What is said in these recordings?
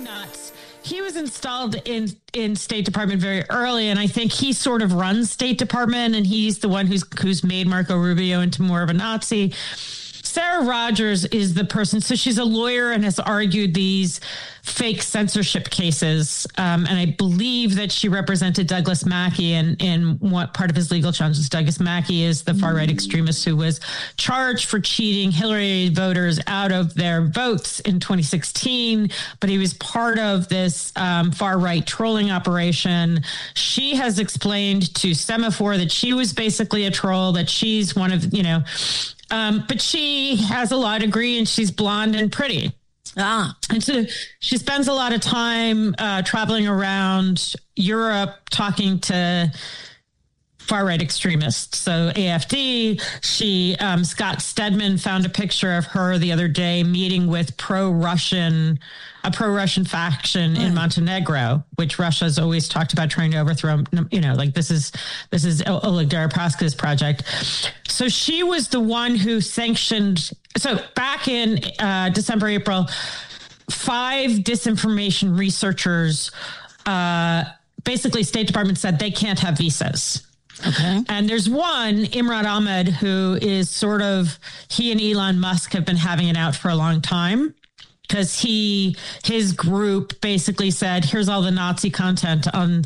nuts. He was installed in State Department very early, and I think he sort of runs State Department, and he's the one who's made Marco Rubio into more of a Nazi. Sarah Rogers is the person. So she's a lawyer and has argued these fake censorship cases. And I believe that she represented Douglas Mackey in what part of his legal challenges. Douglas Mackey is the far right extremist who was charged for cheating Hillary voters out of their votes in 2016. But he was part of this far right trolling operation. She has explained to Semaphore that she was basically a troll, that she's one of, but she has a law degree and she's blonde and pretty. And so she spends a lot of time traveling around Europe talking to far-right extremists. So AFD, Scott Stedman found a picture of her the other day meeting with a pro-Russian faction in Montenegro, which Russia's always talked about trying to overthrow. This is Oleg Deripaska's project. So she was the one who sanctioned. So back in December, April, 5 disinformation researchers, basically State Department said they can't have visas. Okay. And there's one, Imran Ahmed, who is he and Elon Musk have been having it out for a long time, because his group basically said, here's all the Nazi content on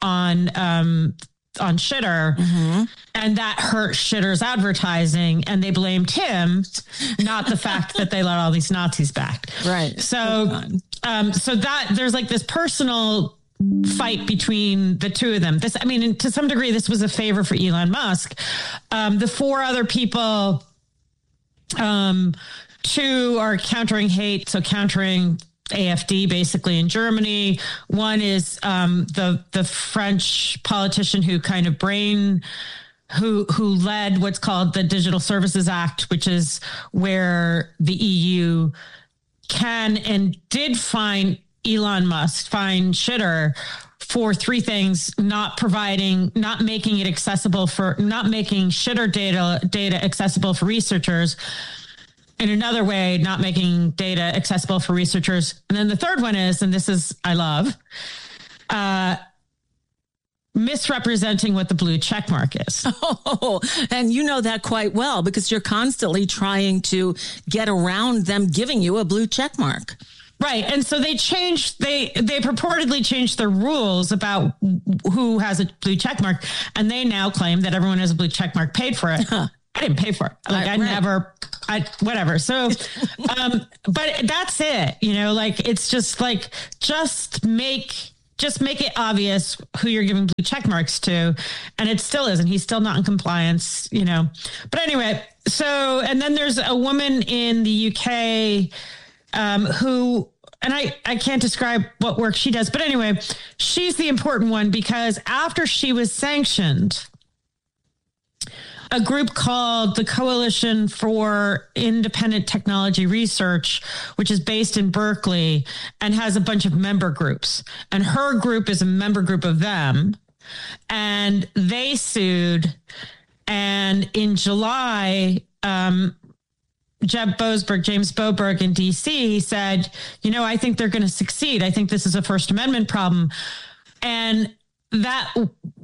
Shitter. Mm-hmm. And that hurt Shitter's advertising. And they blamed him, not the fact that they let all these Nazis back. Right. So that there's like this personal fight between the two of them. To some degree, this was a favor for Elon Musk. The 4 other people, 2 are countering hate, so countering AFD basically in Germany. One is the French politician who led what's called the Digital Services Act, which is where the EU can and did fine Shitter for 3 things: not making Shitter data accessible for researchers. In another way, not making data accessible for researchers. And then the third one is, and this is, I love, misrepresenting what the blue check mark is. Oh, and you know that quite well because you're constantly trying to get around them giving you a blue check mark. Right. And so they purportedly changed their rules about who has a blue check mark. And they now claim that everyone has a blue check mark paid for it. Huh. I didn't pay for it. Whatever. So, but that's it, it's just like, just make it obvious who you're giving blue check marks to. And it still isn't. He's still not in compliance, But anyway, and then there's a woman in the UK who, and I can't describe what work she does, but anyway, she's the important one because after she was sanctioned, a group called the Coalition for Independent Technology Research, which is based in Berkeley and has a bunch of member groups. And her group is a member group of them. And they sued. And in July, James Boberg in DC said, I think they're going to succeed. I think this is a First Amendment problem. And that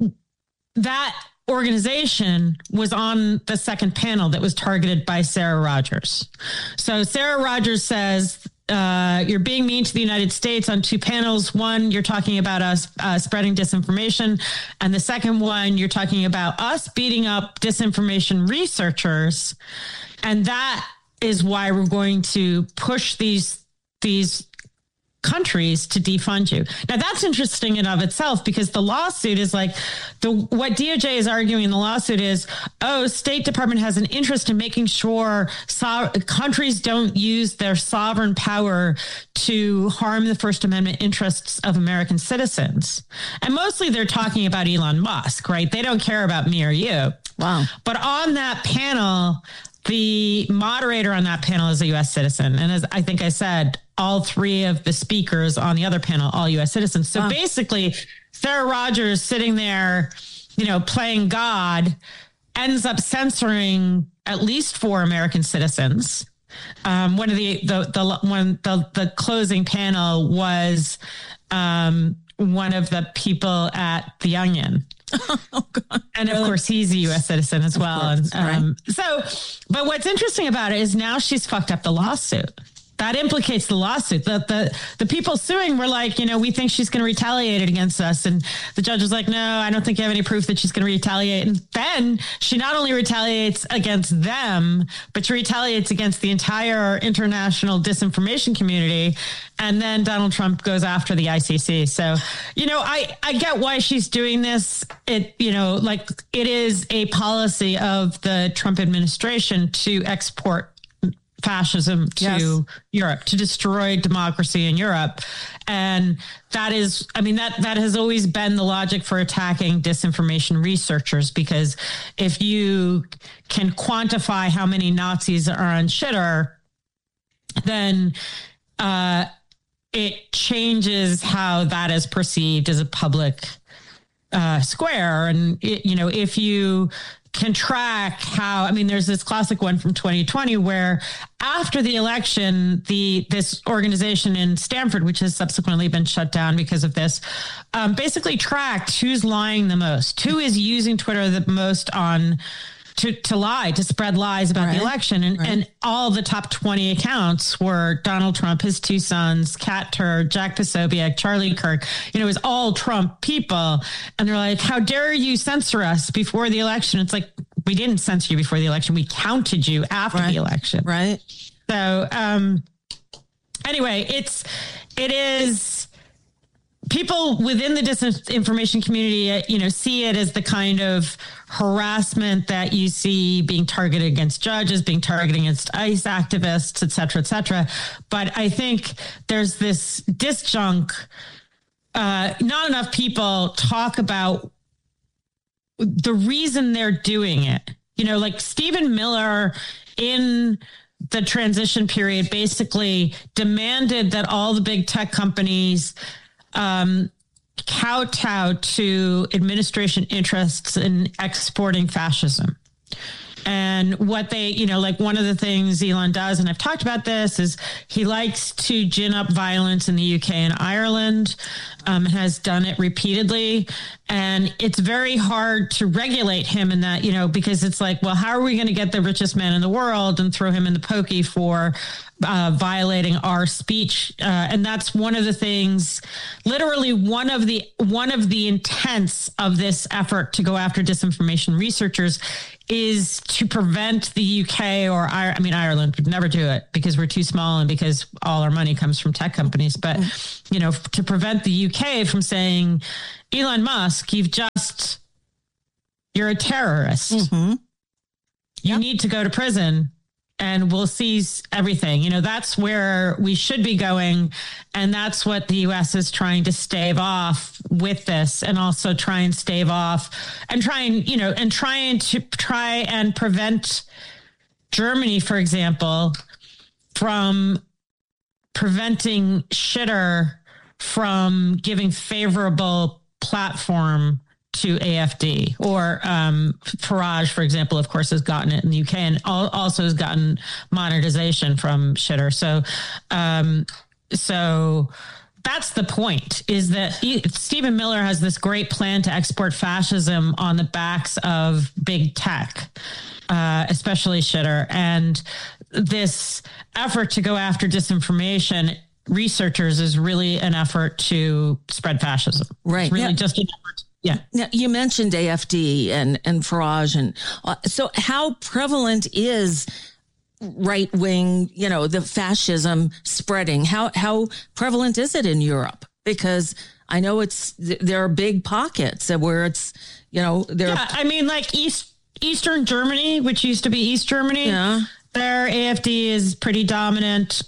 organization was on the second panel that was targeted by Sarah Rogers. So Sarah Rogers says, you're being mean to the United States on 2 panels. One, you're talking about us spreading disinformation. And the second one, you're talking about us beating up disinformation researchers. And that is why we're going to push these countries to defund you. Now that's interesting in of itself because the lawsuit is like what DOJ is arguing in the lawsuit is, State Department has an interest in making sure countries don't use their sovereign power to harm the First Amendment interests of American citizens. And mostly they're talking about Elon Musk, right? They don't care about me or you. Wow. But on that panel, the moderator on that panel is a U.S. citizen. And as I think I said, all 3 of the speakers on the other panel, all U.S. citizens. So basically, Sarah Rogers sitting there, playing God, ends up censoring at least 4 American citizens One of the closing panel was one of the people at The Onion. Oh, God. And of course, he's a U.S. citizen as well. Course, and but what's interesting about it is now she's fucked up the lawsuit. That implicates the lawsuit. The people suing were like, we think she's going to retaliate against us. And the judge was like, no, I don't think you have any proof that she's going to retaliate. And then she not only retaliates against them, but she retaliates against the entire international disinformation community. And then Donald Trump goes after the ICC. So, I get why she's doing this. It is a policy of the Trump administration to export fascism to Europe, to destroy democracy in Europe. And that is, that has always been the logic for attacking disinformation researchers, because if you can quantify how many Nazis are on Shitter, then it changes how that is perceived as a public square. And, if you can track how, there's this classic one from 2020 where after the election, this organization in Stanford, which has subsequently been shut down because of this, basically tracked who's lying the most, who is using Twitter the most to lie, to spread lies about the election. And all the top 20 accounts were Donald Trump, his two sons, Kat Turd, Jack Posobiec, Charlie Kirk. It was all Trump people. And they're like, how dare you censor us before the election? It's like, we didn't censor you before the election. We counted you after the election. Right. So anyway, it is... People within the disinformation community, see it as the kind of harassment that you see being targeted against judges, being targeted against ICE activists, et cetera, et cetera. But I think there's this disjunct. Not enough people talk about the reason they're doing it. Like Stephen Miller in the transition period basically demanded that all the big tech companies kowtow to administration interests in exporting fascism. And what they, one of the things Elon does, and I've talked about this, is he likes to gin up violence in the UK and Ireland, has done it repeatedly. And it's very hard to regulate him in that, because it's like, well, how are we going to get the richest man in the world and throw him in the pokey for violating our speech? And that's one of the things, literally one of the intents of this effort to go after disinformation researchers is to prevent the UK or Ireland would never do it because we're too small and because all our money comes from tech companies. But, to prevent the UK from saying, Elon Musk, you're a terrorist. Mm-hmm. You need to go to prison and we'll seize everything. That's where we should be going. And that's what the US is trying to stave off with this, and also try and stave off and try and prevent Germany, for example, from preventing Shitter from giving favorable platform to AFD, or Farage, for example, of course, has gotten it in the UK and also has gotten monetization from Shitter. So that's the point, is that Stephen Miller has this great plan to export fascism on the backs of big tech, especially Shitter. And this effort to go after disinformation researchers is really an effort to spread fascism. Right. It's really just an effort. Yeah. Now, you mentioned AFD and Farage. And so how prevalent is right wing, the fascism spreading? How prevalent is it in Europe? Because I know there are big pockets where it's, like Eastern Germany, which used to be East Germany. Yeah. Their AFD is pretty dominant.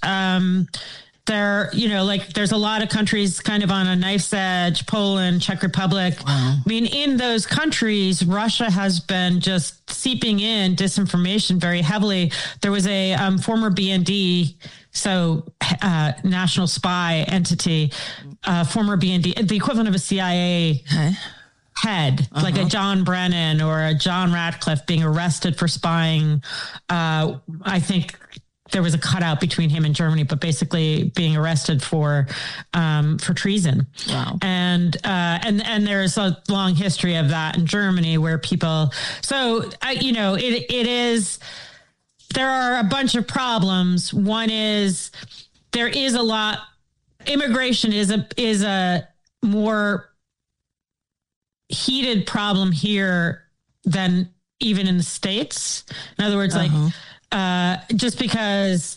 There's a lot of countries kind of on a knife's edge, Poland, Czech Republic. Wow. In those countries, Russia has been just seeping in disinformation very heavily. There was a former BND, national spy entity, former BND, the equivalent of a CIA head, like a John Brennan or a John Ratcliffe being arrested for spying, I think, there was a cutout between him and Germany, but basically being arrested for treason. Wow. And there's a long history of that in Germany where people, it is, there are a bunch of problems. One is there is a lot, immigration is a more heated problem here than even in the States. In other words, just because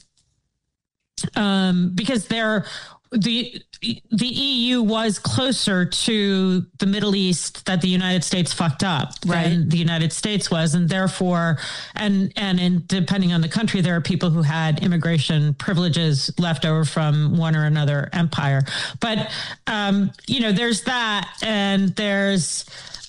the EU was closer to the Middle East that the United States fucked up than the United States was. And therefore, and depending on the country, there are people who had immigration privileges left over from one or another empire. But, there's that, and there's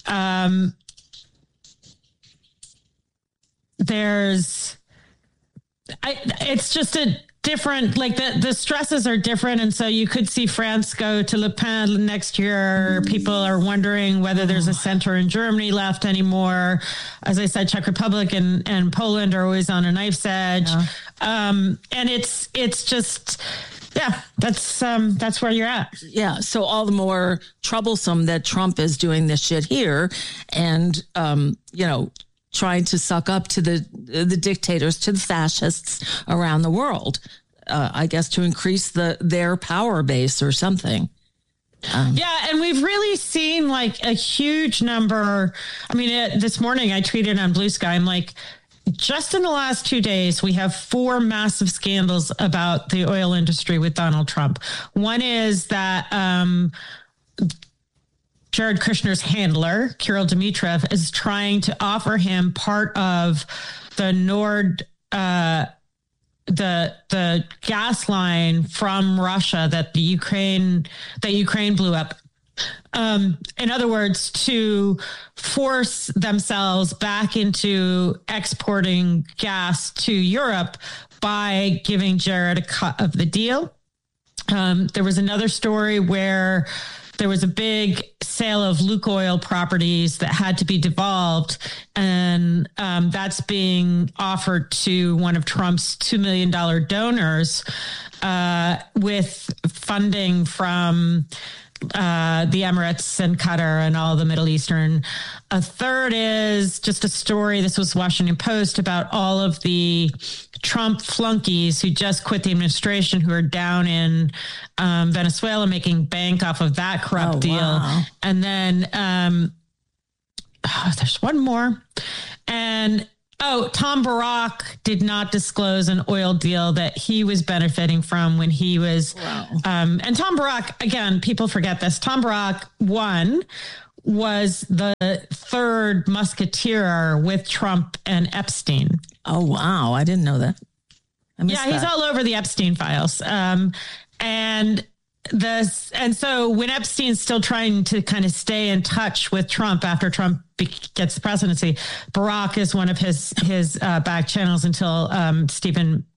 it's just a different, like the stresses are different. And so you could see France go to Le Pen next year. People are wondering whether there's a center in Germany left anymore. As I said, Czech Republic and Poland are always on a knife's edge. Yeah. And it's just, that's where you're at. Yeah. So all the more troublesome that Trump is doing this shit here and, trying to suck up to the dictators, to the fascists around the world, I guess, to increase their power base or something. And we've really seen like a huge number. I mean, this morning I tweeted on Blue Sky, I'm like, just in the last 2 days, we have 4 massive scandals about the oil industry with Donald Trump. One is that Jared Kushner's handler, Kirill Dmitriev, is trying to offer him part of the the gas line from Russia that Ukraine blew up. In other words, to force themselves back into exporting gas to Europe by giving Jared a cut of the deal. There was another story where there was a big sale of Lukoil properties that had to be devolved, and that's being offered to one of Trump's $2 million donors with funding from the Emirates and Qatar and all the Middle Eastern. A third is just a story, this was Washington Post, about all of the Trump flunkies who just quit the administration, who are down in Venezuela making bank off of that corrupt deal. Wow. And then there's one more. And Tom Barack did not disclose an oil deal that he was benefiting from when he was, and Tom Barack, again, people forget this. Tom Barack, was the third musketeer with Trump and Epstein. Oh, wow. I didn't know that. He's all over the Epstein files. And so when Epstein's still trying to kind of stay in touch with Trump after Trump gets the presidency, Barack is one of his back channels until Steve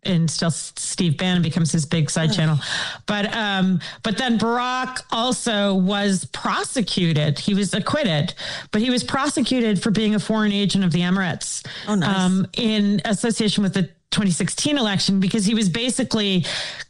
Bannon becomes his big side channel. But then Barack also was prosecuted. He was acquitted, but he was prosecuted for being a foreign agent of the Emirates. Oh, nice. In association with the 2016 election, because he was basically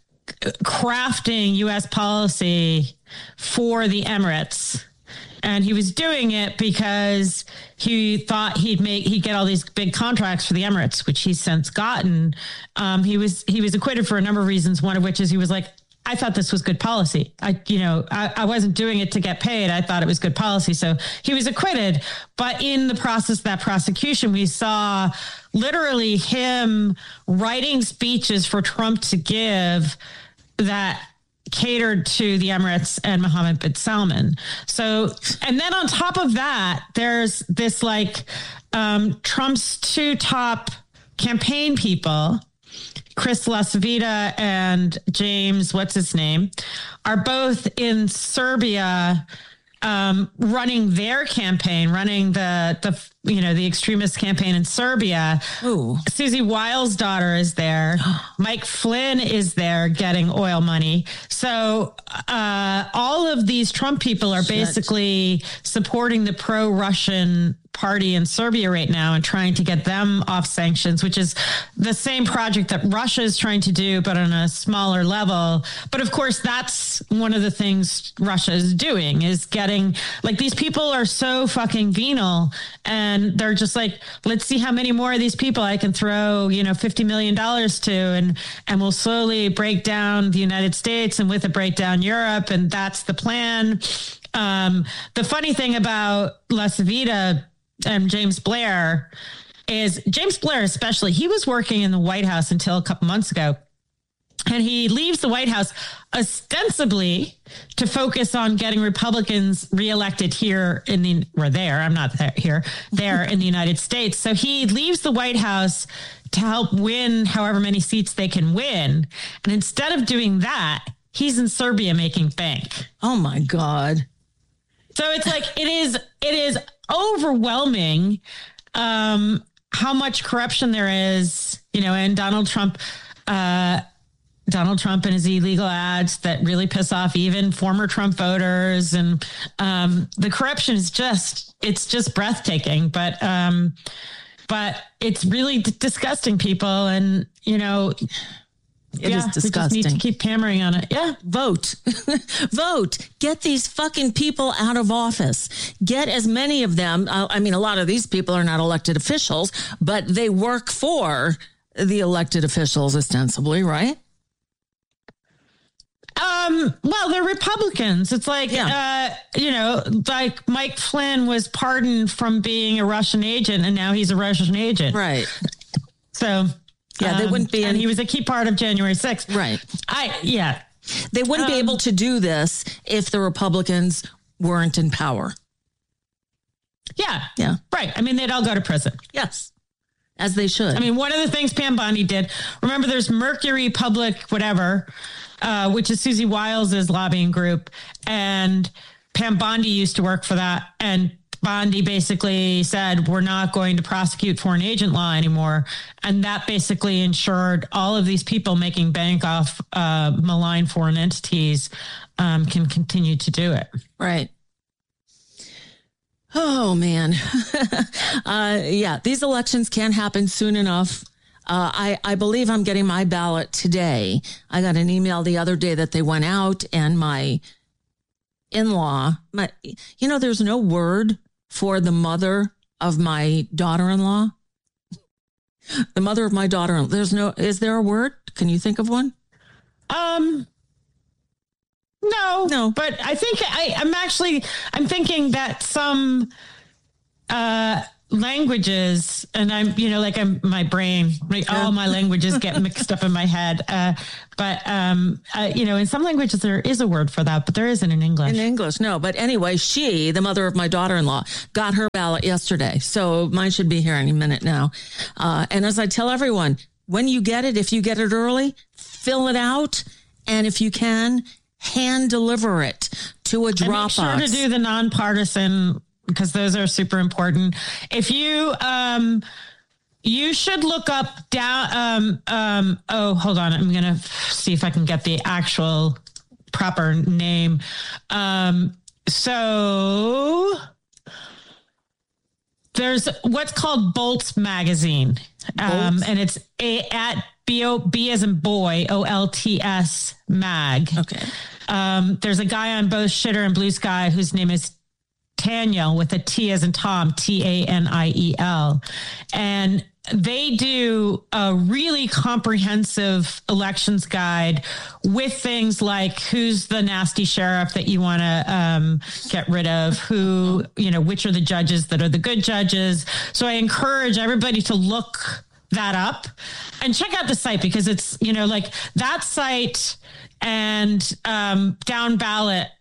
crafting U.S. policy for the Emirates. And he was doing it because he thought he'd get all these big contracts for the Emirates, which he's since gotten. He was acquitted for a number of reasons, one of which is he was like, I thought this was good policy. I wasn't doing it to get paid. I thought it was good policy. So he was acquitted. But in the process of that prosecution, we saw literally him writing speeches for Trump to give that catered to the Emirates and Mohammed bin Salman. So, and then on top of that, there's this Trump's 2 top campaign people, Chris LaCivita and James, what's his name, are both in Serbia, running their campaign, running the the extremist campaign in Serbia. Ooh. Susie Wiles' daughter is there. Mike Flynn is there getting oil money. So all of these Trump people are basically supporting the pro-Russian party in Serbia right now and trying to get them off sanctions, which is the same project that Russia is trying to do, but on a smaller level. But of course, that's one of the things Russia is doing, is getting, like, these people are so fucking venal, and they're just like, let's see how many more of these people I can throw, $50 million to, and we'll slowly break down the United States, and with it break down Europe. And that's the plan. The funny thing about La Vida and James Blair is, James Blair especially, he was working in the White House until a couple months ago. And he leaves the White House ostensibly to focus on getting Republicans reelected here there in the United States. So he leaves the White House to help win however many seats they can win. And instead of doing that, he's in Serbia making bank. Oh my God. So it's like, it is overwhelming how much corruption there is, and Donald Trump and his illegal ads that really piss off even former Trump voters. And the corruption is just breathtaking, but it's really disgusting, people. And, It is disgusting. We just need to keep hammering on it. Yeah. Vote. Vote. Get these fucking people out of office. Get as many of them. I mean, a lot of these people are not elected officials, but they work for the elected officials ostensibly, right? Well, they're Republicans. It's like, like Mike Flynn was pardoned from being a Russian agent, and now he's a Russian agent. Right. So... yeah, they wouldn't be. And he was a key part of January 6th. Right. They wouldn't be able to do this if the Republicans weren't in power. Yeah. Yeah. Right. I mean, they'd all go to prison. Yes. As they should. I mean, one of the things Pam Bondi did, remember there's Mercury Public, whatever, which is Susie Wiles' lobbying group. And Pam Bondi used to work for that. And Bondi basically said, we're not going to prosecute foreign agent law anymore. And that basically ensured all of these people making bank off malign foreign entities can continue to do it. Right. Oh, man. These elections can't happen soon enough. I believe I'm getting my ballot today. I got an email the other day that they went out, and my in-law, there's no word for the mother of my daughter-in-law. The mother of my daughter-in-law. Is there a word? Can you think of one? No, but I think I'm thinking that some, languages, and my brain, all my languages get mixed up in my head. But in some languages there is a word for that, but there isn't in English. In English, no. But anyway, she, the mother of my daughter-in-law, got her ballot yesterday. So mine should be here any minute now. And as I tell everyone, when you get it, if you get it early, fill it out. And if you can, hand deliver it to a drop box. Make sure to do the nonpartisan, because those are super important. If you, you should look up down, hold on. I'm going to see if I can get the actual proper name. So there's what's called Bolts Magazine. And it's at B as in boy, OLTS mag. Okay. There's a guy on both Shitter and Blue Sky whose name is Taniel, with a T as in Tom, TANIEL. And they do a really comprehensive elections guide with things like who's the nasty sheriff that you want to get rid of, who, which are the judges that are the good judges. So I encourage everybody to look that up and check out the site, because it's, that site and Down Ballot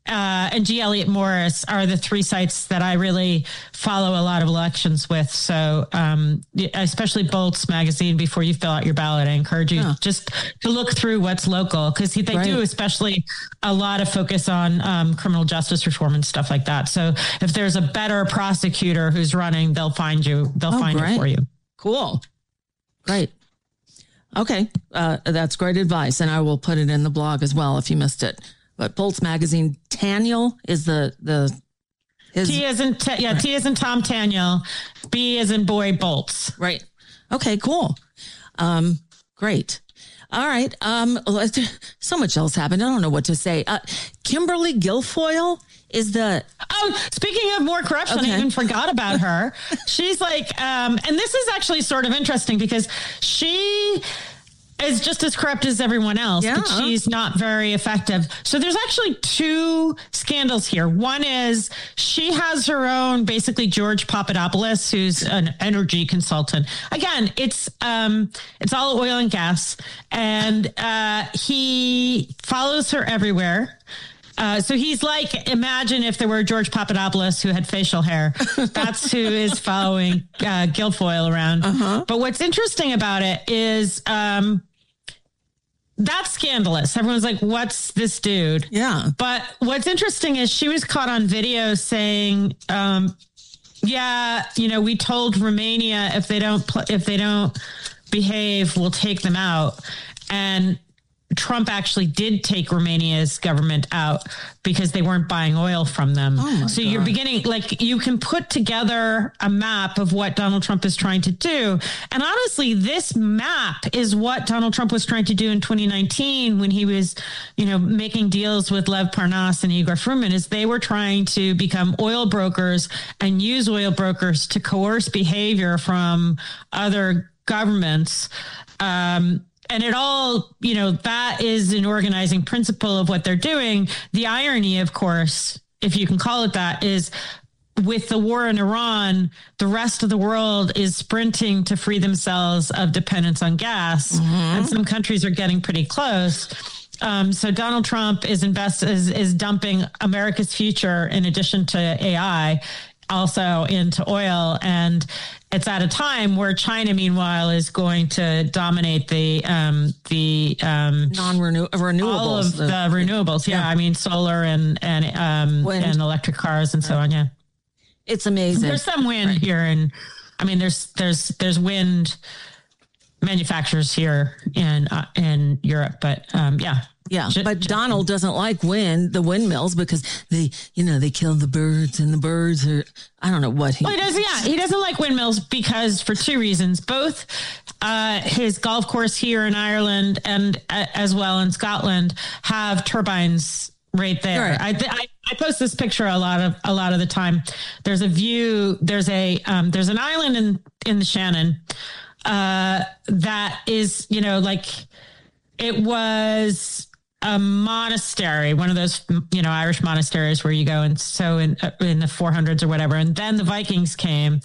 and G. Elliott Morris are the three sites that I really follow a lot of elections with. So especially Bolts magazine, before you fill out your ballot, I encourage you just to look through what's local, because they do especially a lot of focus on criminal justice reform and stuff like that. So if there's a better prosecutor who's running, they'll find you. They'll find it for you. Cool. Great. Okay. That's great advice. And I will put it in the blog as well if you missed it. But Bolts magazine, Taniel is T as in T as in Tom Taniel, B as in boy Bolts. Right. Okay, cool. Great. All right. So much else happened. I don't know what to say. Kimberly Guilfoyle is speaking of more corruption, I even forgot about her. She's like, and this is actually sort of interesting because she is just as corrupt as everyone else, but she's not very effective. So there's actually two scandals here. One is she has her own, basically George Papadopoulos, who's an energy consultant. Again, it's all oil and gas, and he follows her everywhere. So he's like, imagine if there were George Papadopoulos who had facial hair. That's who is following Guilfoyle around. But what's interesting about it is that's scandalous. Everyone's like, what's this dude? Yeah. But what's interesting is she was caught on video saying, we told Romania if they don't behave, we'll take them out. And Trump actually did take Romania's government out because they weren't buying oil from them. So you're beginning, like, you can put together a map of what Donald Trump is trying to do. And honestly, this map is what Donald Trump was trying to do in 2019 when he was, making deals with Lev Parnas and Igor Fruman, is they were trying to become oil brokers and use oil brokers to coerce behavior from other governments. And it all, that is an organizing principle of what they're doing. The irony, of course, if you can call it that, is with the war in Iran, the rest of the world is sprinting to free themselves of dependence on gas. And some countries are getting pretty close. So Donald Trump is dumping America's future, in addition to AI, also into oil. And it's at a time where China, meanwhile, is going to dominate the renewables. All of the renewables. Yeah. I mean, solar and electric cars and so on. Yeah. It's amazing. There's some wind here. And I mean, there's wind manufacturers here in Europe, but Yeah, but Donald doesn't like the windmills, because they kill the birds, and the birds are, I don't know what he does. Yeah, he doesn't like windmills because for two reasons. Both his golf course here in Ireland and as well in Scotland have turbines right there. Right. I post this picture a lot of the time. There's a view. There's an island in the Shannon that is, it was a monastery, one of those, Irish monasteries where you go and so in the 400s or whatever. And then the Vikings came.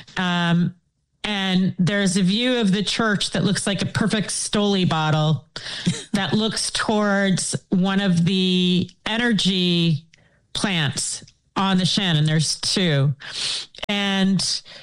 And there's a view of the church that looks like a perfect Stoli bottle that looks towards one of the energy plants on the Shannon. There's two. And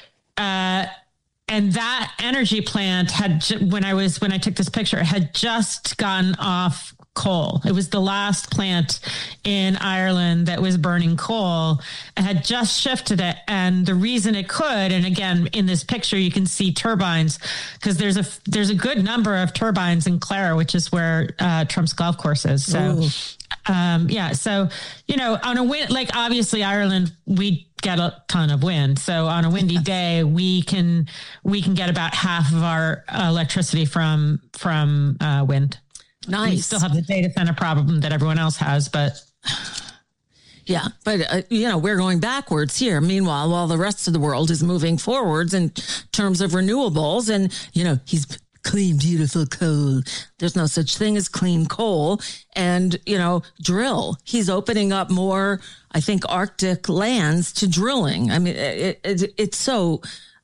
that energy plant when I took this picture, it had just gotten off coal. It was the last plant in Ireland that was burning coal. It had just shifted it. And the reason it could, and again, in this picture, you can see turbines, because there's a good number of turbines in Clare, which is where Trump's golf course is. So, so, on a wind, like obviously Ireland, we get a ton of wind. So on a windy day, we can get about half of our electricity from wind. Nice. We still have the data center problem that everyone else has, but yeah, but we're going backwards here. Meanwhile, while the rest of the world is moving forwards in terms of renewables, and he's clean, beautiful coal. There's no such thing as clean coal. And drill. He's opening up more, I think, Arctic lands to drilling. I mean, it's so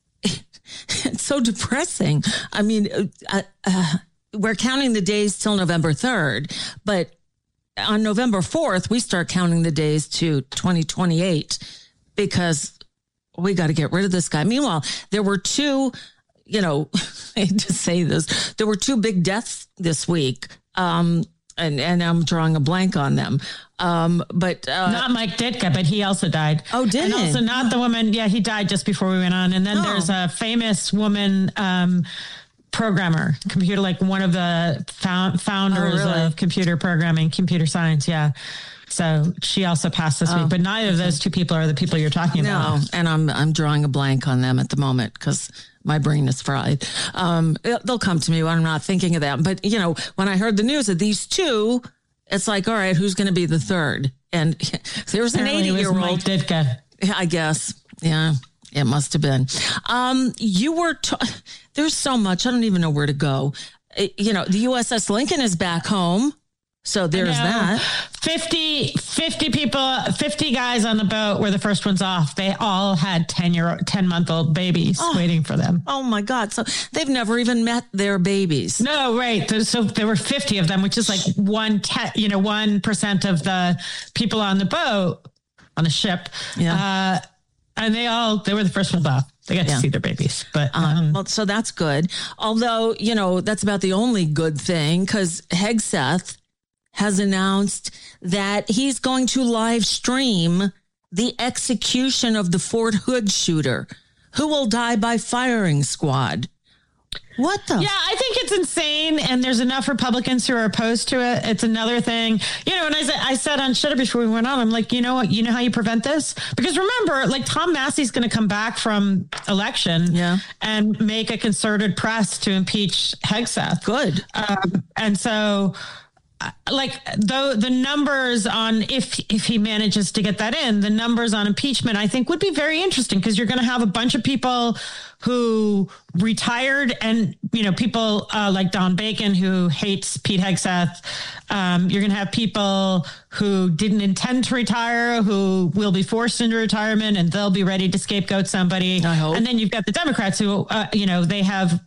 depressing. I mean, we're counting the days till November 3rd, but on November 4th, we start counting the days to 2028 because we got to get rid of this guy. Meanwhile, there were two, I hate to say this, there were two big deaths this week. And I'm drawing a blank on them. But not Mike Ditka, but he also died. Oh, did and he? Also not the woman. Yeah, he died just before we went on. And then there's a famous woman programmer, computer, like one of the founders of computer programming, computer science. Yeah. So she also passed this week, but neither of those two people are the people you're talking about. No, and I'm drawing a blank on them at the moment because my brain is fried. They'll come to me when I'm not thinking of that. But, when I heard the news of these two, it's like, all right, who's going to be the third? And there's an 80-year-old. Mike Ditka. I guess. Yeah, it must have been. There's so much. I don't even know where to go. The USS Lincoln is back home. So there's that. 50 people, 50 guys on the boat were the first ones off. They all had 10-month-old babies waiting for them. Oh my God. So they've never even met their babies. No, right. So there were 50 of them, which is like 1% of the people on the boat, on the ship. Yeah. And they were the first ones off. They got to see their babies, but well, so that's good. Although, that's about the only good thing because Hegseth has announced that he's going to live stream the execution of the Fort Hood shooter who will die by firing squad. What the? Yeah, I think it's insane. And there's enough Republicans who are opposed to it. It's another thing, and I said on Shitter before we went on, I'm like, you know what? You know how you prevent this? Because remember, like Tom Massey's going to come back from election and make a concerted press to impeach Hegseth. Good. And so the numbers on if he manages to get that in, the numbers on impeachment, I think would be very interesting because you're going to have a bunch of people who retired and, people like Don Bacon who hates Pete Hegseth. You're going to have people who didn't intend to retire, who will be forced into retirement and they'll be ready to scapegoat somebody. I hope. And then you've got the Democrats who, they have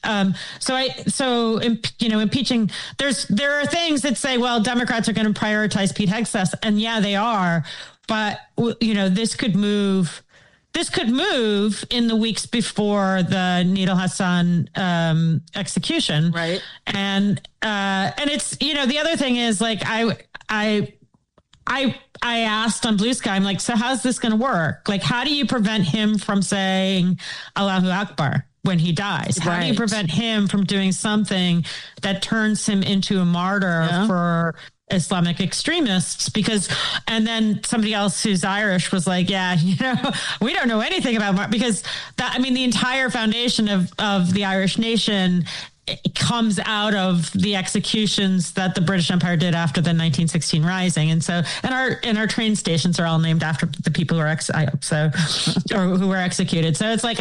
impeaching, there are things that say, well, Democrats are going to prioritize Pete Hegseth. And yeah, they are. But, this could move in the weeks before the Nidal Hassan execution. Right. And it's, the other thing is like, I asked on Blue Sky, I'm like, so how's this going to work? Like, how do you prevent him from saying Allahu Akbar when he dies? How do you prevent him from doing something that turns him into a martyr for Islamic extremists? And then somebody else who's Irish was like, we don't know anything about because the entire foundation of the Irish nation, it comes out of the executions that the British Empire did after the 1916 Rising. And so, and our train stations are all named after the people who are who were executed. So it's like,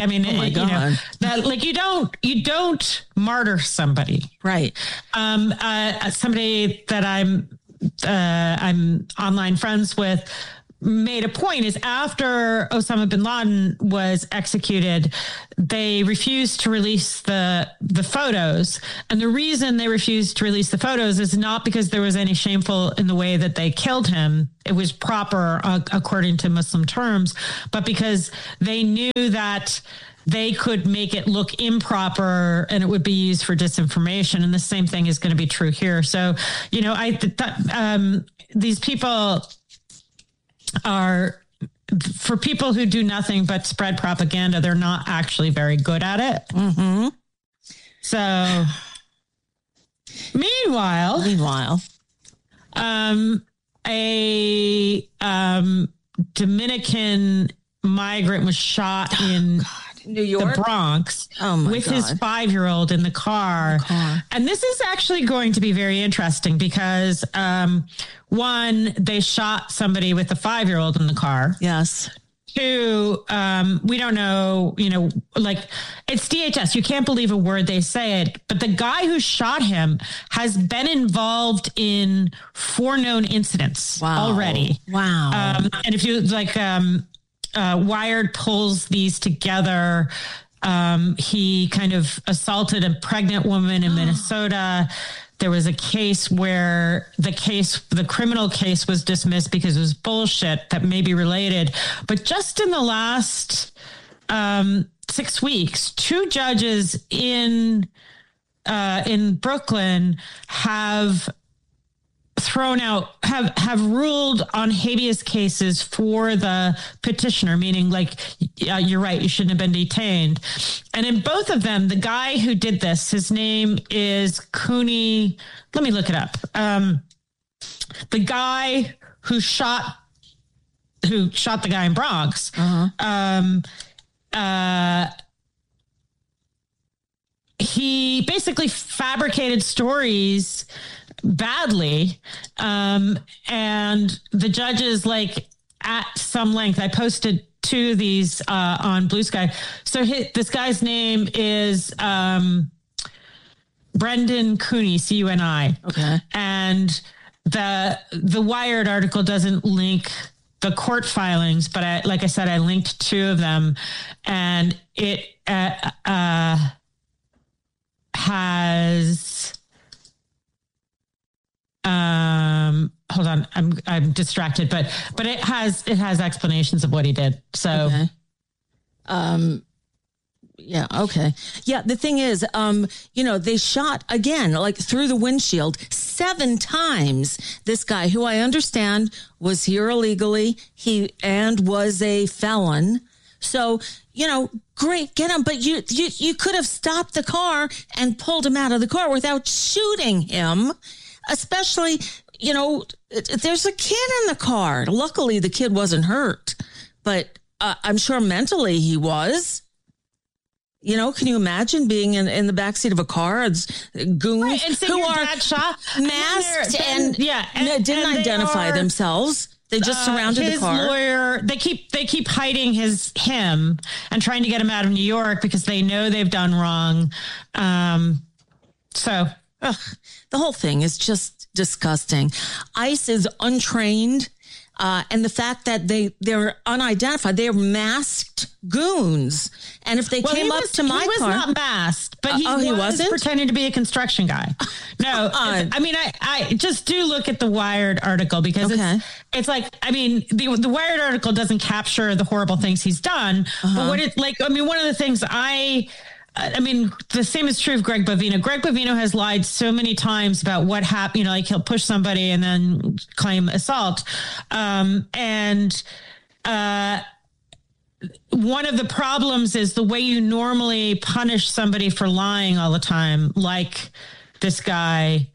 you don't martyr somebody. Right. Somebody that I'm online friends with made a point is after Osama bin Laden was executed, they refused to release the photos. And the reason they refused to release the photos is not because there was any shameful in the way that they killed him. It was proper according to Muslim terms, but because they knew that they could make it look improper and it would be used for disinformation. And the same thing is going to be true here. So, these people are, for people who do nothing but spread propaganda, they're not actually very good at it. Mm-hmm. So meanwhile, a Dominican migrant was shot in New York, the Bronx, with God. his 5-year-old in the car. And this is actually going to be very interesting because, one, they shot somebody with a 5-year-old in the car. Yes. Two, we don't know, it's DHS. You can't believe a word they say it. But the guy who shot him has been involved in 4 known incidents already. Wow. And if you Wired pulls these together. He kind of assaulted a pregnant woman in Minnesota. there was a case where the criminal case was dismissed because it was bullshit that may be related. But just in the last 6 weeks, 2 judges in Brooklyn have ruled on habeas cases for the petitioner, meaning like, you're right, you shouldn't have been detained. And in both of them, the guy who did this, his name is Cooney. Let me look it up. The guy who shot the guy in Bronx. He basically fabricated stories badly. And the judges, like, at some length, I posted 2 of these on Blue Sky. So this guy's name is Brendan Cooney, Cuni. Okay. And the Wired article doesn't link the court filings, but like I said, I linked 2 of them, and it has hold on, I'm distracted, but it has explanations of what he did. So okay. Yeah. Okay. Yeah. The thing is, they shot again, like through the windshield 7 times. This guy, who I understand was here illegally, and was a felon. So, great, get him. But you could have stopped the car and pulled him out of the car without shooting him, especially, there's a kid in the car. Luckily, the kid wasn't hurt, but I'm sure mentally he was. Can you imagine being in the backseat of a car? It's goons who are masked and didn't identify themselves. They just surrounded the car. His lawyer, they keep hiding him and trying to get him out of New York because they know they've done wrong. The whole thing is just disgusting. ICE is untrained. And the fact that they're unidentified, they're masked goons. And if they came up to my car, he was not masked, but he wasn't pretending to be a construction guy. No, I just do look at the Wired article because it's like, the Wired article doesn't capture the horrible things he's done, but one of the things the same is true of Greg Bovino. Greg Bovino has lied so many times about what happened. Like he'll push somebody and then claim assault. One of the problems is the way you normally punish somebody for lying all the time, like this guy,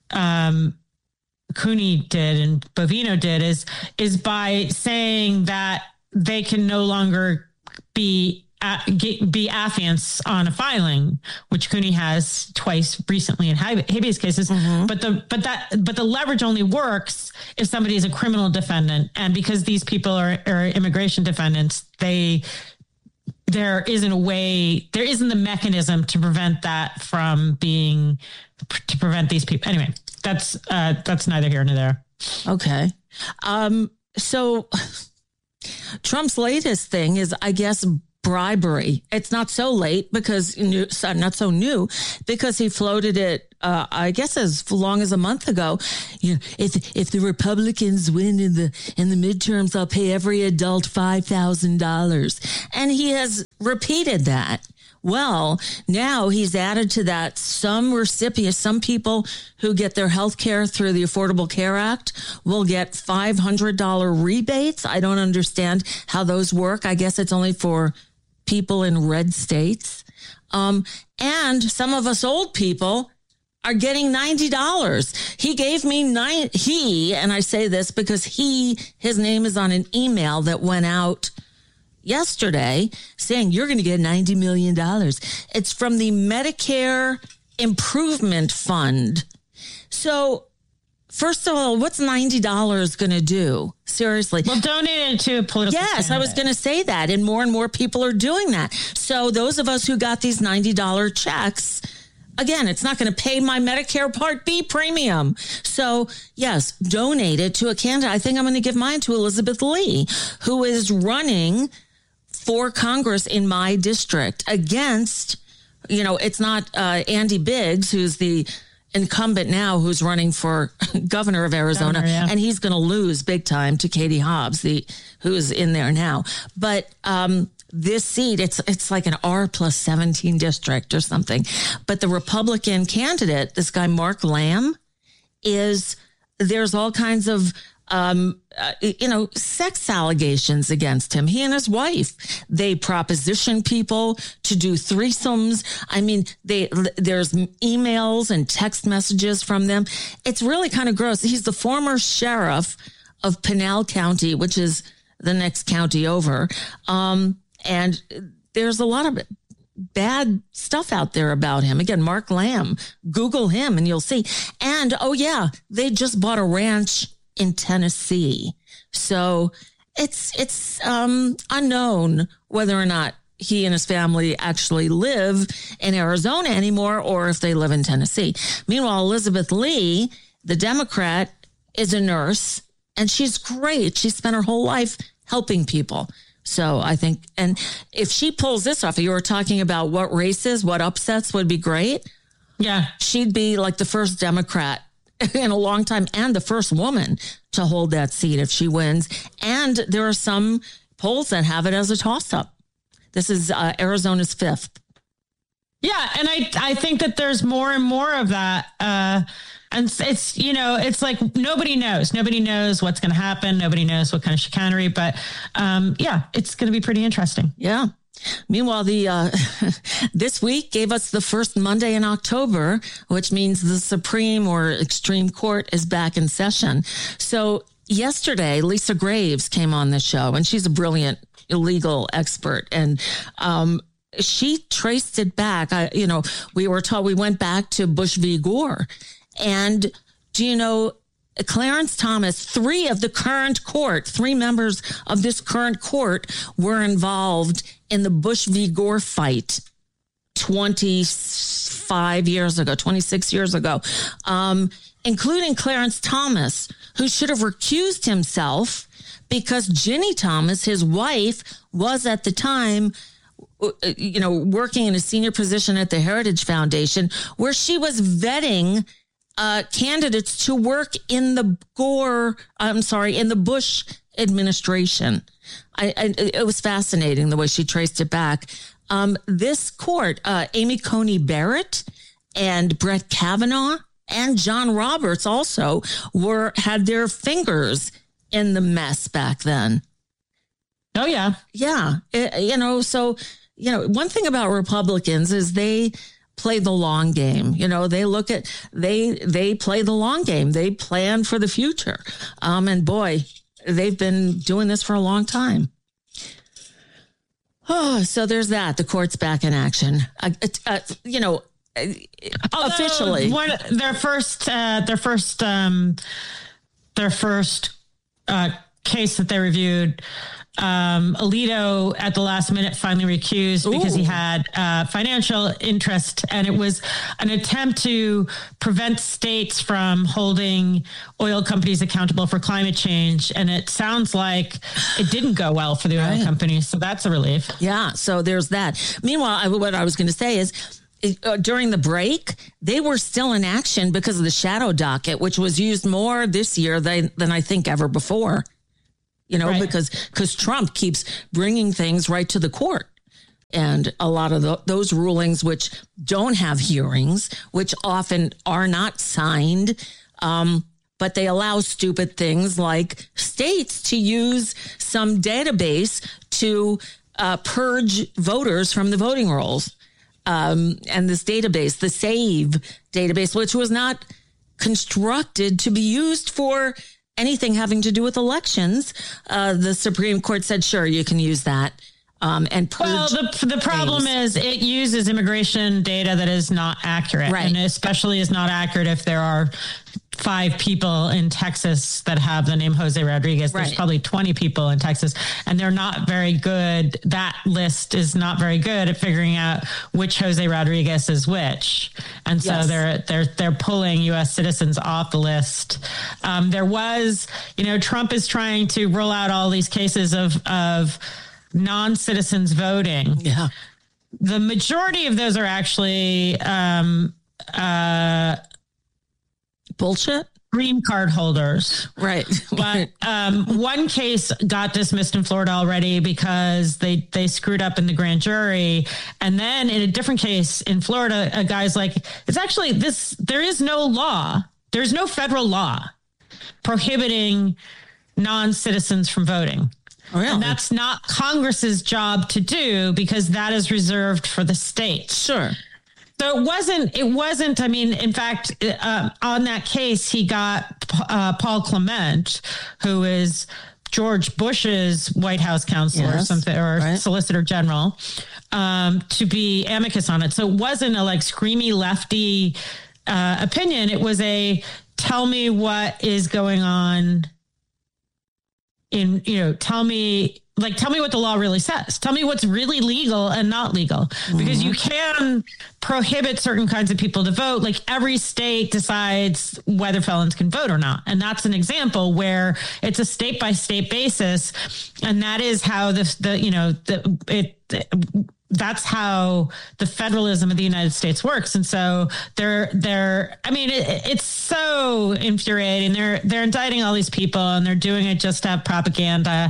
Cooney did and Bovino did, is by saying that they can no longer be affiants on a filing, which Cooney has twice recently in habeas cases. But the leverage only works if somebody is a criminal defendant, and because these people are immigration defendants, there isn't the mechanism to prevent that to prevent these people. Anyway, that's neither here nor there. Okay. So Trump's latest thing is, I guess, bribery. It's not so late because not so new because he floated it, I guess as long as a month ago. If the Republicans win in the midterms, I'll pay every adult $5,000. And he has repeated that. Well, now he's added to that some recipients, some people who get their health care through the Affordable Care Act will get $500 rebates. I don't understand how those work. I guess it's only for people in red states. And some of us old people are getting $90. He gave me and I say this because his name is on an email that went out yesterday saying you're going to get $90 million. It's from the Medicare Improvement Fund. So first of all, what's $90 going to do? Seriously. Well, donate it to a political candidate. I was going to say that. And more people are doing that. So those of us who got these $90 checks, again, it's not going to pay my Medicare Part B premium. So yes, donate it to a candidate. I think I'm going to give mine to Elizabeth Lee, who is running for Congress in my district against, it's not Andy Biggs, who's the incumbent now who's running for governor of Arizona, and he's going to lose big time to Katie Hobbs, who's in there now. But this seat, it's like an R+17 district or something. But the Republican candidate, this guy Mark Lamb, there's all kinds of sex allegations against him. He and his wife, they proposition people to do threesomes. I mean, there's emails and text messages from them. It's really kind of gross. He's the former sheriff of Pinal County, which is the next county over. And there's a lot of bad stuff out there about him. Again, Mark Lamb, Google him and you'll see. And, they just bought a ranch in Tennessee. So it's unknown whether or not he and his family actually live in Arizona anymore or if they live in Tennessee. Meanwhile, Elizabeth Lee, the Democrat, is a nurse and she's great. She spent her whole life helping people. So I think, and if she pulls this off, you were talking about what races, what upsets would be great. Yeah. She'd be like the first Democrat in a long time and the first woman to hold that seat if she wins. And there are some polls that have it as a toss-up. This is Arizona's 5th. Yeah, and I think that there's more and more of that. And it's, it's like nobody knows. Nobody knows what's going to happen. Nobody knows what kind of chicanery. But it's going to be pretty interesting. Yeah. Meanwhile, this week gave us the first Monday in October, which means the Supreme or Extreme Court is back in session. So yesterday, Lisa Graves came on the show, and she's a brilliant legal expert. And she traced it back. We were told we went back to Bush v. Gore. And do you know, Clarence Thomas, three members of this current court were involved in the Bush v. Gore fight 26 years ago, including Clarence Thomas, who should have recused himself because Ginny Thomas, his wife, was at the time working in a senior position at the Heritage Foundation, where she was vetting candidates to work in the Bush administration. It was fascinating the way she traced it back. This court, Amy Coney Barrett and Brett Kavanaugh and John Roberts also had their fingers in the mess back then. Oh, yeah. Yeah. One thing about Republicans is they play the long game. They play the long game. They plan for the future. And boy, they've been doing this for a long time. Oh, so there's that. The court's back in action. Officially. Their first case that they reviewed, Alito at the last minute finally recused because he had financial interest, and it was an attempt to prevent states from holding oil companies accountable for climate change. And it sounds like it didn't go well for the oil companies. So that's a relief. Yeah. So there's that. Meanwhile, what I was going to say is, during the break, they were still in action because of the shadow docket, which was used more this year than I think ever before. Because Trump keeps bringing things right to the court. And a lot of those rulings, which don't have hearings, which often are not signed, but they allow stupid things like states to use some database to purge voters from the voting rolls. And this database, the SAVE database, which was not constructed to be used for anything having to do with elections, the Supreme Court said, sure, you can use that. And purge. Well, the problem is it uses immigration data that is not accurate, and especially is not accurate if there are 5 people in Texas that have the name Jose Rodriguez. There's probably 20 people in Texas, and they're not very good. That list is not very good at figuring out which Jose Rodriguez is which. And so they're pulling U.S. citizens off the list. There was, Trump is trying to roll out all these cases of non-citizens voting. Yeah. The majority of those are actually Bullshit? Green card holders. Right. But one case got dismissed in Florida already because they screwed up in the grand jury. And then in a different case in Florida, a guy's like, it's actually there is no law. There's no federal law prohibiting non-citizens from voting. Oh, really? And that's not Congress's job to do because that is reserved for the states. Sure. So it wasn't, I mean, in fact, on that case, he got Paul Clement, who is George Bush's White House counselor or something, or right. Solicitor General, to be amicus on it. So it wasn't a like screamy lefty opinion. It was a tell me what is going on tell me what the law really says. Tell me what's really legal and not legal, because you can prohibit certain kinds of people to vote. Like every state decides whether felons can vote or not. And that's an example where it's a state by state basis. And that is how that's how the federalism of the United States works. And so it's so infuriating. They're indicting all these people and they're doing it just to have propaganda.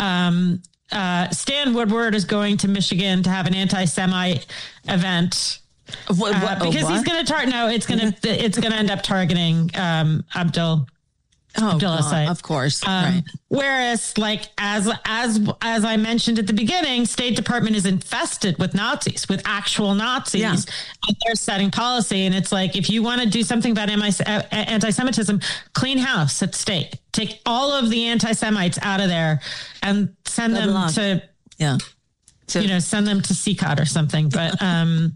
Stan Woodward is going to Michigan to have an anti-Semite event. Because he's going to it's going to end up targeting Abdullah Said. Of course. Right. Whereas, like, as I mentioned at the beginning, State Department is infested with Nazis, with actual Nazis. Yeah. And they're setting policy. And it's like, if you want to do something about anti-Semitism, clean house at state. Take all of the anti-Semites out of there and send them to send them to CCOT or something. But, I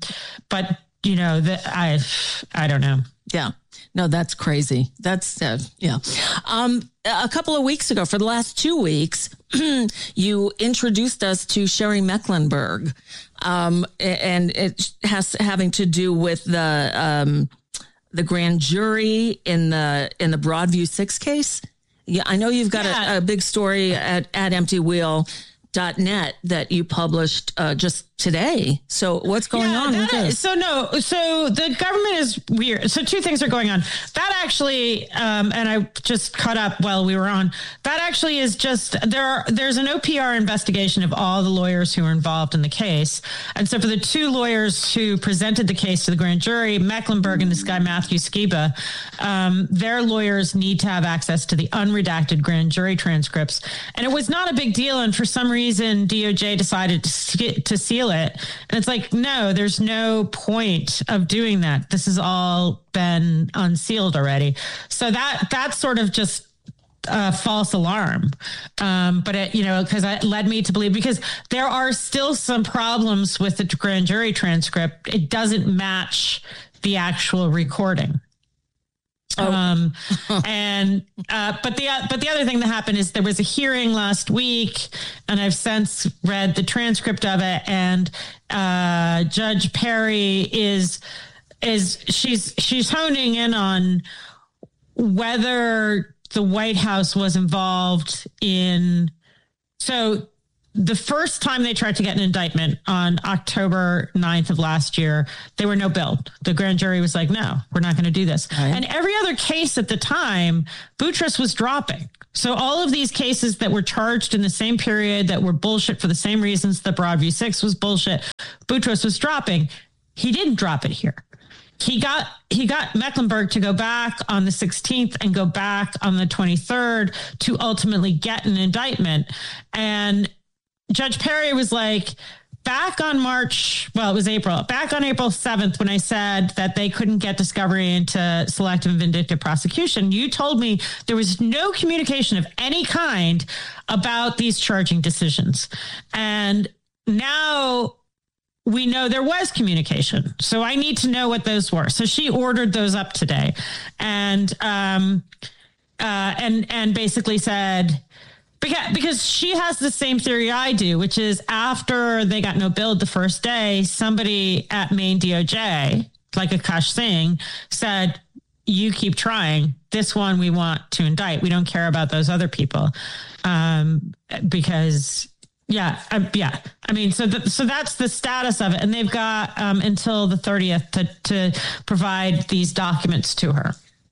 don't know. Yeah. No, that's crazy. That's, A couple of weeks ago, for the last 2 weeks, you introduced us to Sherry Mecklenburg. And it has having to do with the grand jury in the Broadview 6 case. Yeah, I know you've got a big story at EmptyWheel.net that you published just today. So what's going on with this? So the government is weird. So two things are going on. That actually, and I just caught up while we were on, that actually is just, there's an OPR investigation of all the lawyers who were involved in the case. And so for the two lawyers who presented the case to the grand jury, Mecklenburg and this guy, Matthew Skiba, their lawyers need to have access to the unredacted grand jury transcripts. And it was not a big deal. And for some reason, DOJ decided to seal it. And it's like, no, there's no point of doing that. This has all been unsealed already. So that's sort of just a false alarm. But because it led me to believe, because there are still some problems with the grand jury transcript. It doesn't match the actual recording. But the other thing that happened is there was a hearing last week, and I've since read the transcript of it. And Judge Perry she's honing in on whether the White House was involved in. So the first time they tried to get an indictment on October 9th of last year, they were no bill. The grand jury was like, no, we're not going to do this. Right. And every other case at the time, Boutros was dropping. So all of these cases that were charged in the same period that were bullshit for the same reasons the Broadview 6 was bullshit, Boutros was dropping. He didn't drop it here. He got Mecklenburg to go back on the 16th and go back on the 23rd to ultimately get an indictment. And Judge Perry was like, back on April 7th, when I said that they couldn't get discovery into selective and vindictive prosecution, you told me there was no communication of any kind about these charging decisions. And now we know there was communication. So I need to know what those were. So she ordered those up today and basically said, because she has the same theory I do, which is after they got no billed the first day, somebody at Maine DOJ, like Akash Singh, said, you keep trying. This one we want to indict. We don't care about those other people. Because, I mean, so that's the status of it. And they've got until the 30th to provide these documents to her.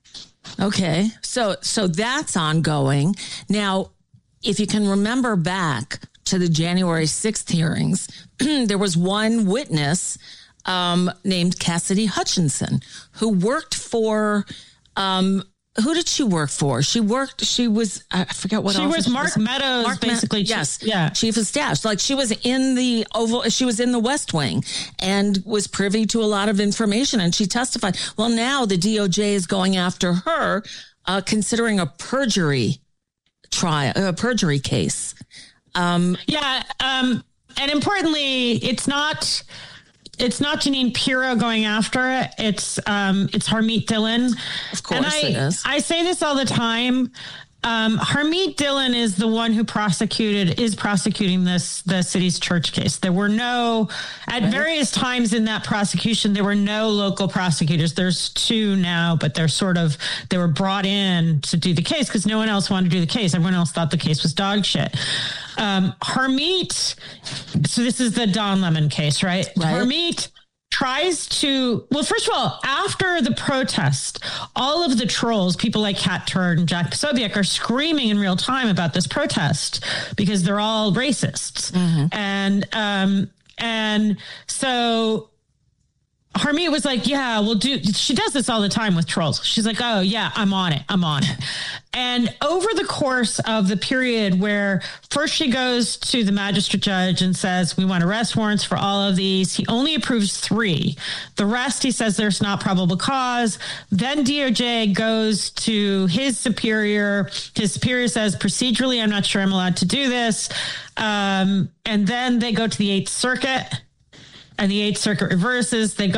Okay. So that's ongoing. Now, if you can remember back to the January 6th hearings, there was one witness named Cassidy Hutchinson who worked for, who did she work for? I forget what she office was. Mark Meadows, basically. Yes. Yeah. Chief of staff. Like she was in the she was in the West Wing and was privy to a lot of information, and she testified. Well, now the DOJ is going after her, considering a perjury trial, a perjury case. And importantly, it's not Jeanine Pirro going after it. It's Harmeet Dillon. Of course it is. I say this all the time. Harmeet Dillon is the one who is prosecuting the city's church case. There were at various times in that prosecution, there were no local prosecutors. There's two now, but they were brought in to do the case because no one else wanted to do the case. Everyone else thought the case was dog shit. Harmeet, so this is the Don Lemon case, right? Harmeet tries to, well, first of all, after the protest, all of the trolls, people like Kat Turd and Jack Posobiec, are screaming in real time about this protest because they're all racists. Mm-hmm. And so Harmeet was like, yeah, she does this all the time with trolls. She's like, oh yeah, I'm on it. And over the course of the period where first she goes to the magistrate judge and says, we want arrest warrants for all of these. He only approves 3. The rest, he says there's not probable cause. Then DOJ goes to his superior. His superior says, procedurally, I'm not sure I'm allowed to do this. And then they go to the 8th Circuit. And the 8th Circuit reverses. They've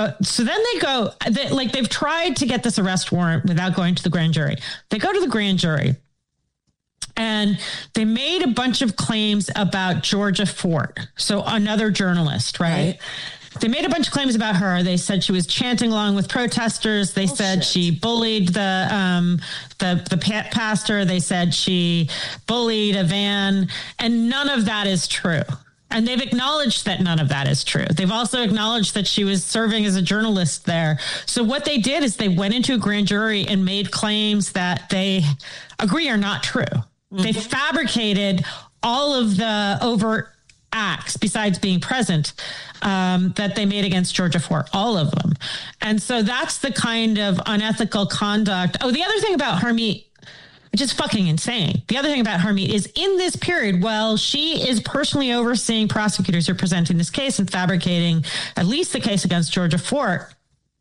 tried to get this arrest warrant without going to the grand jury. They go to the grand jury and they made a bunch of claims about Georgia Fort. So another journalist, right? They made a bunch of claims about her. They said she was chanting along with protesters. They said she bullied the pastor. They said she bullied a van, and none of that is true. And they've acknowledged that none of that is true. They've also acknowledged that she was serving as a journalist there. So what they did is they went into a grand jury and made claims that they agree are not true. Mm-hmm. They fabricated all of the overt acts besides being present that they made against Georgia Fort, all of them. And so that's the kind of unethical conduct. Oh, the other thing about Harmeet, which is fucking insane. The other thing about Harmeet is in this period, she is personally overseeing prosecutors who are presenting this case and fabricating at least the case against Georgia Fort.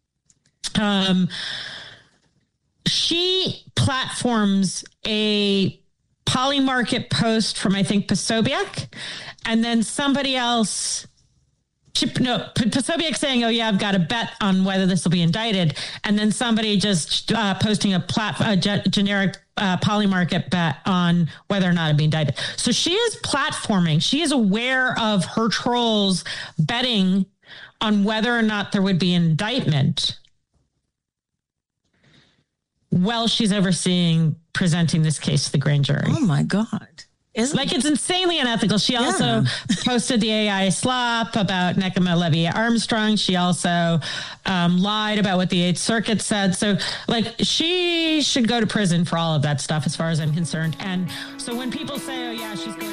She platforms a Polymarket post from, I think, Posobiec, and then somebody else... Posobiec saying, oh yeah, I've got a bet on whether this will be indicted. And then somebody just posting a generic Polymarket bet on whether or not it'd be indicted. So she is platforming. She is aware of her trolls betting on whether or not there would be indictment while she's overseeing presenting this case to the grand jury. Oh my God. It's insanely unethical. She also posted the AI slop about Nekema Levy Armstrong. She also lied about what the 8th Circuit said. So she should go to prison for all of that stuff as far as I'm concerned. And so when people say, oh yeah, she's going